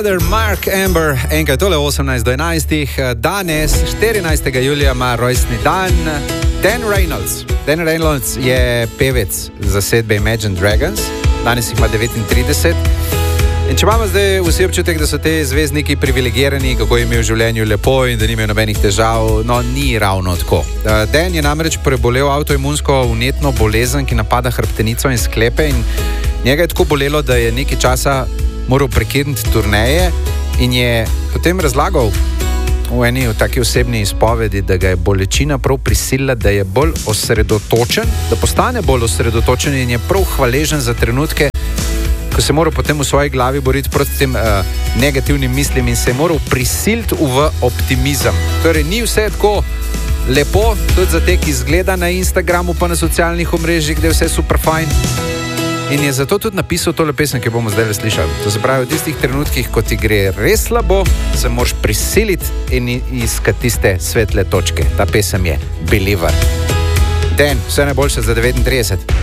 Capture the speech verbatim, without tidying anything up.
Mark Amber, enkrat tole osemnajst do enajstih, danes štirinajstega julija ima rojstni dan Dan Reynolds. Dan Reynolds je pevec zasedbe Imagine Dragons, danes jih ima devetintrideset. In če imamo zdaj vsi občutek, da so te zvezdniki privilegirani, kako jim je v življenju lepo in da nimajo nobenih težav, no, ni ravno tako. Dan je namreč prebolel avtoimunsko vnetno bolezen, ki napada hrbtenico in sklepe, in njega je tako bolelo, da je nekaj časa moral prekiniti turneje in je potem razlagal v eni v taki osebni izpovedi, da ga je bolečina prav prisilila, da je bolj osredotočen, da postane bolj osredotočen in je prav hvaležen za trenutke, ko se moral potem v svoji glavi boriti proti tem uh, negativnim mislim in se je moral prisiliti v optimizem. Torej, ni vse tako lepo, tudi za te, ki izgleda na Instagramu pa na socialnih omrežjih, da je vse super fajn. In je zato tudi napisal tole pesem, ki bomo zdaj slišali. To se pravi, v tistih trenutkih, ko ti gre res slabo, se moraš prisiliti in iskati tiste svetle točke. Ta pesem je Believer. Dan, vse najboljše za devetintrideset.